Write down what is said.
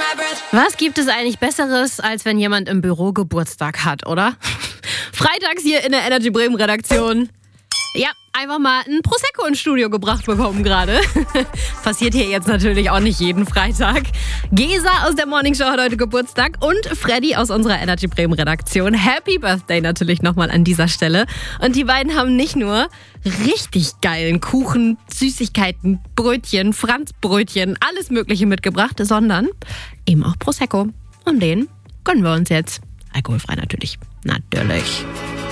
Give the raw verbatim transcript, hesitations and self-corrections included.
Was gibt es eigentlich Besseres, als wenn jemand im Büro Geburtstag hat, oder? Freitags hier in der Energy Bremen Redaktion. Ja, einfach mal ein Prosecco ins Studio gebracht bekommen gerade. Passiert hier jetzt natürlich auch nicht jeden Freitag. Gesa aus der Morning Show hat heute Geburtstag und Freddy aus unserer Energy Bremen Redaktion. Happy Birthday natürlich nochmal an dieser Stelle. Und die beiden haben nicht nur richtig geilen Kuchen, Süßigkeiten, Brötchen, Franzbrötchen, alles Mögliche mitgebracht, sondern eben auch Prosecco. Und den gönnen wir uns jetzt. Alkoholfrei natürlich. Natürlich.